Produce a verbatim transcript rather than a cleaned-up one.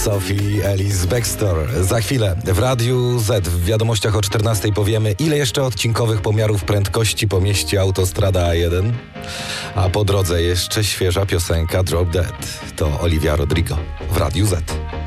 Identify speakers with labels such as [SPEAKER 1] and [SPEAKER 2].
[SPEAKER 1] Sophie Ellis Bextor. Za chwilę w Radiu Z w wiadomościach o czternastej powiemy, ile jeszcze odcinkowych pomiarów prędkości po mieście autostrada A jeden. A po drodze jeszcze świeża piosenka Drop Dead. To Olivia Rodrigo w Radiu Z.